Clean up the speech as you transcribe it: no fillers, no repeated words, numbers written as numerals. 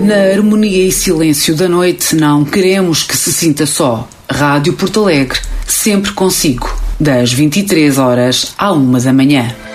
Na harmonia e silêncio da noite, não queremos que se sinta só. Rádio Porto Alegre, sempre consigo, das 23 horas à 1 da manhã.